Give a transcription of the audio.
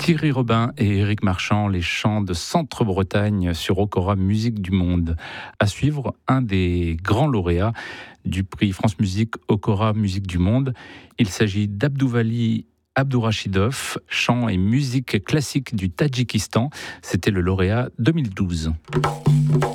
Thierry Robin et Éric Marchand, les chants de Centre-Bretagne sur Okora Musique du Monde. À suivre, un des grands lauréats du prix France Musique Okora Musique du Monde. Il s'agit d'Abdouvali Abdourachidov, chant et musique classique du Tadjikistan. C'était le lauréat 2012.